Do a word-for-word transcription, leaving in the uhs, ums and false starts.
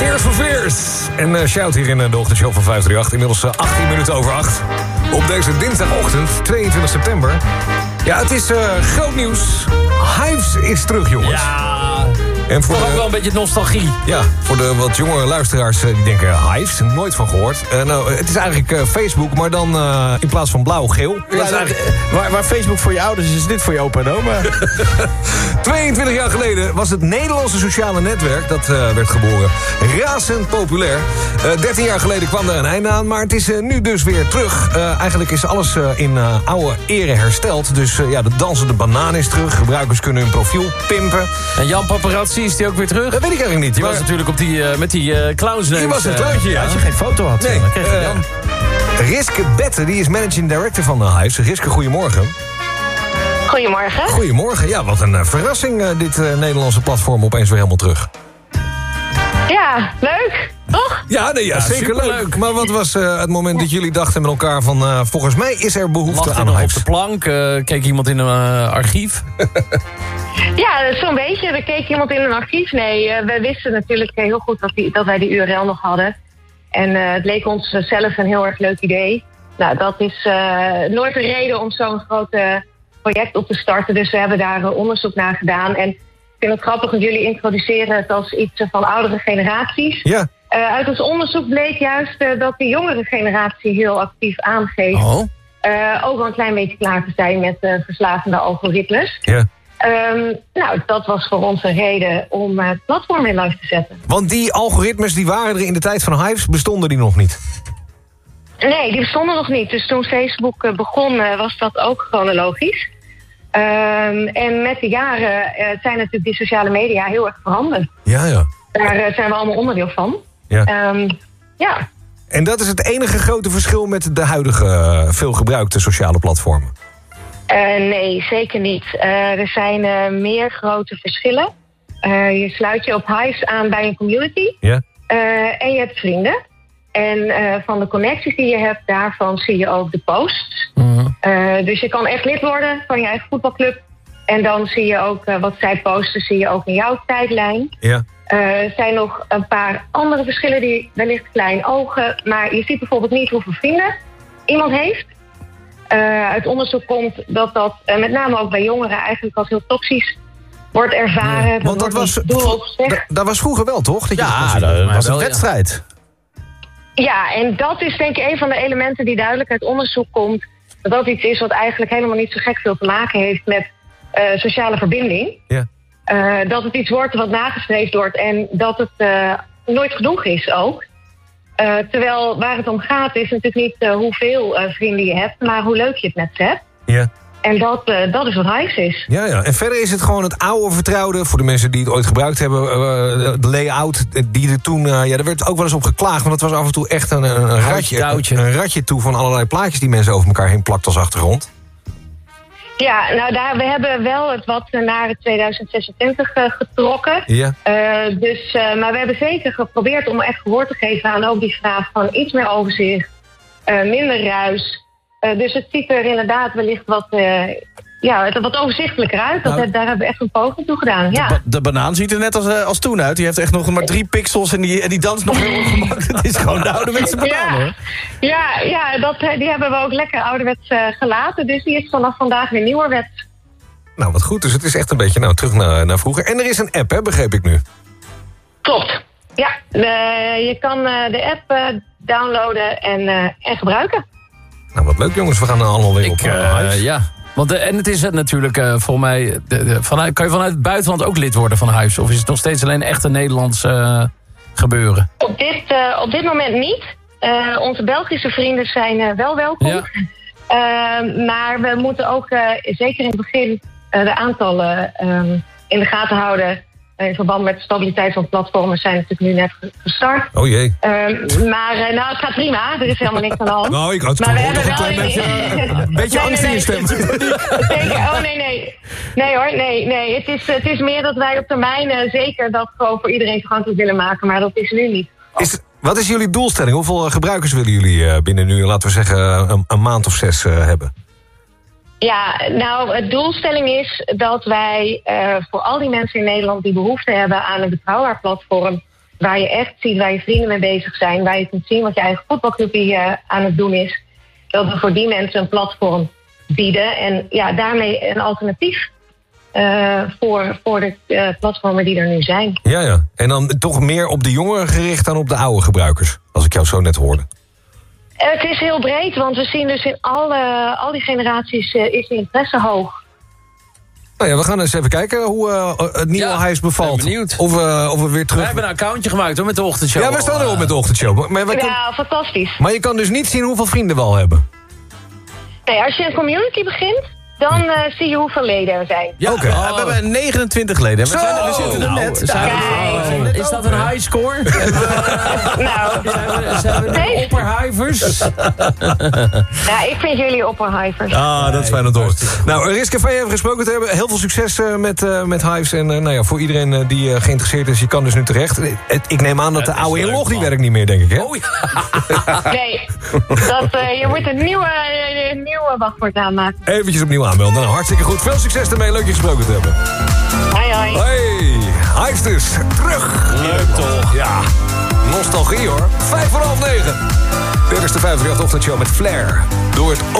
Tears for Fears. En uh, shout hier in uh, de ochtendshow van vijf drie acht. Inmiddels uh, achttien minuten over acht. Op deze dinsdagochtend, tweeëntwintig september. Ja, het is uh, groot nieuws. Hives is terug, jongens. Ja. En voor toch de, ook wel een beetje nostalgie. Ja, voor de wat jongere luisteraars uh, die denken... Hives, nooit van gehoord. Uh, nou, het is eigenlijk uh, Facebook, maar dan uh, in plaats van blauw-geel. Ja, dat is eigenlijk... waar, waar Facebook voor je ouders is, is dit voor je opa en oma. tweeëntwintig jaar geleden was het Nederlandse sociale netwerk... dat uh, werd geboren, razend populair. Uh, dertien jaar geleden kwam er een einde aan... maar het is uh, nu dus weer terug. Uh, eigenlijk is alles uh, in uh, oude ere hersteld. Dus uh, ja, de dansende banaan is terug. Gebruikers kunnen hun profiel pimpen. En Jan Paparazzi, is die ook weer terug? Dat weet ik eigenlijk niet. Die maar... was natuurlijk op die, uh, met die uh, clownsneus. Die was een clowntje, ja. Als je geen foto had, nee, dan kreeg je uh, Jan. Riske Bette, die is managing director van de Hives. Riske, goedemorgen. Goedemorgen. Goedemorgen. Ja, wat een uh, verrassing, uh, dit uh, Nederlandse platform opeens weer helemaal terug. Ja, leuk, toch? Ja, nee, ja, Ja, zeker leuk. superleuk. Maar wat was uh, het moment dat jullie dachten met elkaar van... Uh, volgens mij is er behoefte Lag aan nog op Hives? de plank, uh, keek iemand in een uh, archief. Ja, zo'n beetje. Er keek iemand in een archief. Nee, uh, we wisten natuurlijk heel goed dat, die, dat wij die U R L nog hadden. En uh, het leek ons zelf een heel erg leuk idee. Nou, dat is uh, nooit een reden om zo'n groot uh, project op te starten. Dus we hebben daar uh, onderzoek naar gedaan. En ik vind het grappig dat jullie introduceren het als iets uh, van oudere generaties. Ja. Uh, uit ons onderzoek bleek juist uh, dat de jongere generatie heel actief aangeeft. Oh. Uh, ook wel een klein beetje klaar te zijn met uh, verslavende algoritmes. Ja. Um, nou, dat was voor ons een reden om uh, het platform in live te zetten. Want die algoritmes die waren er in de tijd van Hives, bestonden die nog niet? Nee, die bestonden nog niet. Dus toen Facebook uh, begon, uh, was dat ook chronologisch. Um, en met de jaren uh, zijn natuurlijk die sociale media heel erg veranderd. Ja, ja. Daar uh, zijn we allemaal onderdeel van. Ja. Um, ja. En dat is het enige grote verschil met de huidige uh, veelgebruikte sociale platformen? Uh, nee, zeker niet. Uh, er zijn uh, meer grote verschillen. Uh, je sluit je op Hives aan bij een community. Ja. Uh, en je hebt vrienden. En uh, van de connecties die je hebt, daarvan zie je ook de posts. Mm-hmm. Uh, dus je kan echt lid worden van je eigen voetbalclub. En dan zie je ook uh, wat zij posten, zie je ook in jouw tijdlijn. Ja. Uh, er zijn nog een paar andere verschillen die wellicht klein ogen. Maar je ziet bijvoorbeeld niet hoeveel vrienden iemand heeft. Uh, uit onderzoek komt dat dat uh, met name ook bij jongeren eigenlijk als heel toxisch wordt ervaren. Ja, want dat was, da, dat was vroeger wel, toch? Dat je Ja, dat, dat maar was wel, een ja. wedstrijd. Ja, en dat is denk ik een van de elementen die duidelijk uit onderzoek komt. Dat dat iets is wat eigenlijk helemaal niet zo gek veel te maken heeft met uh, sociale verbinding. Ja. Uh, dat het iets wordt wat nagestreefd wordt en dat het uh, nooit genoeg is ook. Uh, terwijl waar het om gaat is natuurlijk niet uh, hoeveel uh, vrienden je hebt, maar hoe leuk je het met ze hebt. Ja. En dat, uh, dat is wat Hives is. Ja, ja. En verder is het gewoon het oude vertrouwde... voor de mensen die het ooit gebruikt hebben... Uh, de layout die er toen... Uh, ja, daar werd ook wel eens op geklaagd... want het was af en toe echt een, een, een, ratje, touwtje. een, een ratje toe... van allerlei plaatjes die mensen over elkaar heen plakt als achtergrond. Ja, nou daar, we hebben wel het wat naar tweeduizend zesentwintig uh, getrokken. Ja. Uh, dus, uh, maar we hebben zeker geprobeerd om echt gehoor te geven aan ook die vraag van iets meer overzicht, uh, minder ruis. Uh, dus het ziet er inderdaad wellicht wat, uh, ja, het wat overzichtelijker uit. Dat, Nou, daar hebben we echt een poging toe gedaan. Ja. De, ba- de banaan ziet er net als, uh, als toen uit. Die heeft echt nog maar drie pixels en die, en die danst nog heel ongemakkelijk. Het is gewoon de ouderwetse banaan, Ja, hoor. ja, ja dat, die hebben we ook lekker ouderwets uh, gelaten. Dus die is vanaf vandaag weer nieuwerwets. Nou, wat goed. Dus het is echt een beetje nou, terug naar, naar vroeger. En er is een app, hè, begreep ik nu. Klopt. Ja, de, je kan uh, de app uh, downloaden en, uh, en gebruiken. Nou, wat leuk, jongens. We gaan er allemaal weer op. Ik, uh, Hives. ja. Want de, en het is het natuurlijk uh, voor mij... De, de, vanuit, kan je vanuit het buitenland ook lid worden van Hives? Of is het nog steeds alleen echt een Nederlands uh, gebeuren? Op dit, uh, op dit moment niet. Uh, onze Belgische vrienden zijn uh, wel welkom. Ja. Uh, maar we moeten ook uh, zeker in het begin uh, de aantallen um, in de gaten houden. Uh, in verband met de stabiliteit van platformen zijn natuurlijk nu net gestart. Oh jee. Um, maar uh, nou, het gaat prima. Er is helemaal niks aan de hand. Nou, ik had Maar we toch hebben een klein wel- beetje, een beetje Nee, angst nee, in je nee. stem. Zeker. Oh nee, nee. Nee hoor, nee, nee. Het is, het is meer dat wij op termijn uh, zeker dat gewoon voor iedereen toegankelijk willen maken. Maar dat is nu niet. Is, wat is jullie doelstelling? Hoeveel uh, gebruikers willen jullie uh, binnen nu, laten we zeggen, een, een maand of zes uh, hebben? Ja, nou, de doelstelling is dat wij uh, voor al die mensen in Nederland die behoefte hebben aan een betrouwbaar platform, waar je echt ziet waar je vrienden mee bezig zijn, waar je kunt zien wat je eigen voetbalclubje uh, aan het doen is, dat we voor die mensen een platform bieden en ja, daarmee een alternatief uh, voor, voor de uh, platformen die er nu zijn. Ja, ja. En dan toch meer op de jongeren gericht dan op de oude gebruikers, als ik jou zo net hoorde. Het is heel breed, want we zien dus in alle, al die generaties uh, is de interesse hoog. Nou ja, we gaan eens even kijken hoe uh, het nieuwe Ja, huis bevalt. ben benieuwd. Of, uh, of we weer terug... We hebben een accountje gemaakt hoor, met de ochtendshow. Ja, we staan erop met de ochtendshow. Maar, wij kun- Ja, fantastisch. maar je kan dus niet zien hoeveel vrienden we al hebben. Nee, als je een community begint, dan uh, zie je hoeveel leden er zijn. Ja, Oké. uh, we hebben negenentwintig leden. We, Zo! zijn, we zitten er Nou, net. zijn we- Kijk. zijn we- is dat een high score? Nou, Zijn we, zijn we Nee. de opperhivers? ja, ik vind jullie opperhivers. Ah, dat is fijn om te horen. Nou, Riske, fijn even gesproken te hebben. Heel veel succes uh, met, uh, met Hives. En uh, nou ja, voor iedereen uh, die uh, geïnteresseerd is, je kan dus nu terecht. Het, ik neem aan dat Ja, de het is oude leuk, inlog, die man. werkt niet meer, denk ik, hè? Oh ja. Nee, dat, uh, je moet een nieuwe, uh, een nieuwe wachtwoord aanmaken. Eventjes opnieuw aanmelden. Nou, hartstikke goed. Veel succes ermee. Leuk je gesproken te hebben. Hoi, hoi. Hey, Hives dus. Terug. Leuk toch? Ja, nostalgie hoor. Vijf voor half negen. Dit is de vijfhonderdachttien ochtendshow met Flair. Door het